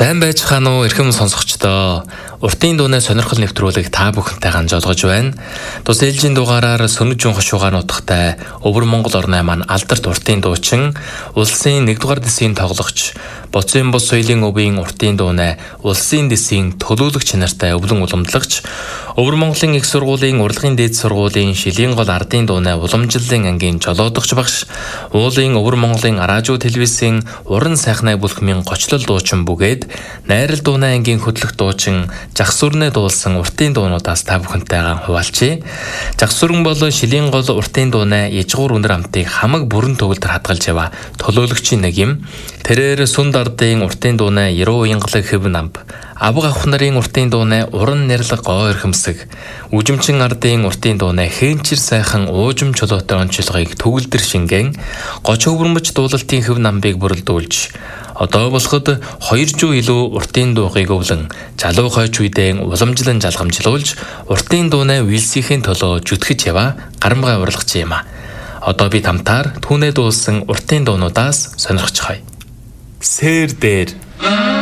Сайн байцгаана уу эрхэм сонсогчдоо. Уртын дууны сонирхол нэвтрүүлэг та бүхэнтэй ганжолгож байна. Тус ээлжийн дугаараар Сүнэг Жун хошуугаар нутагтай Өвөр Монгол орны маань алдарт уртын дуучин, улсын 1-р дэсийн тоглогч, Боцын бус соёлын өвийн уртын дууны улсын дэсийн төлөөлөгч нартай өвлөн уламжлагч, Өвөр Монголын их сургуулийн урлагийн дээд сургуулийн шилийн гол ардын дууны уламжлалын ангийн жолоодогч багш, уулын Өвөр Монголын радио телевизийн уран сайхнаа бүлхмийн гочлол дуучин бүгээд найрал дууны ангийн хөтлөх дуучин Жагсүрнэ дуулсан уртын дуунуудаас та бүхэнтэйгээ хуваалцъя. Жагсүрэн бол шилийн гол уртын дууны ижгуур үнэр амтыг хамаг бүрэн төгөлдөр хадгалж ява төлөөлөгчийн нэг юм. Тэрээр Сүнд ардын уртын дууны Яруу уянгалаг хэв намб, Авга авах нарын уртын дууны уран нэрлэг гоо эрхэмсэг, Үжимчин ардын уртын дууны хээнчир сайхан уужим чулуутай онцлогыг төгөлдөр шингэн, Гоч өвөрмөж дуулалтын хэв намбыг бүрэлдүүлж, одоо болоход 200 илүү уртын дуугыг өвлөн, залуу хойч үедээ уламжлан жалгамжлуулж, уртын дууны үйлсийн төлөө зүтгэж ява гарамгай урлагч юм а. Одоо бид хамтаар түүнээ дуулсан уртын дуунуудаас сонирхож хай. Сэр дээр